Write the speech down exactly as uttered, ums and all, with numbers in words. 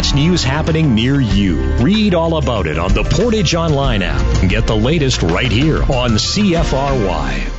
what's news happening near you. Read all about it on the Portage Online app. Get the latest right here on C F R Y.